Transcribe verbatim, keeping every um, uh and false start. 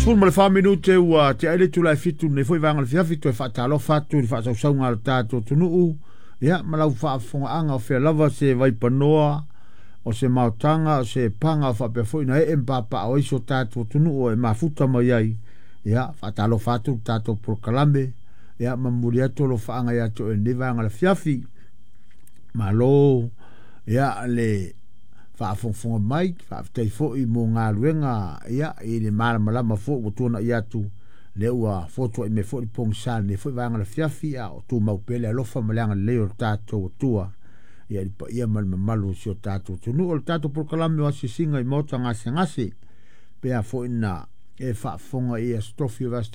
Ful ma le wha minute ua te aile tu lai fitu ne foi vanga le fiafi tu e wha talo fatu ni wha sau saunga le tātou tunuu ia ma lau wha afonga anga o whea lava se vai panoa o se maotanga o se panga o wha pia foi na e empapa o iso tātou tunuu e mafuta mai ai ia wha talo fatu tātou prokalame ia ma muri atu lo wha anga ia to e ne vanga le fiafi ma lo ia le fa fonfonga mai fa tei fo i mo ngā luenga ia i le mara malama fo o tona ia tu le ua foto i me fo i pong san ne fo i vanga le fiafi a o tu mau pele alofa malanga leo tato o tua ia i pa ia mal mamalu si o tato tunu o tato prokalame o asi singa i mota ngase ngase pe a fo ina e fa fonga i a strofi o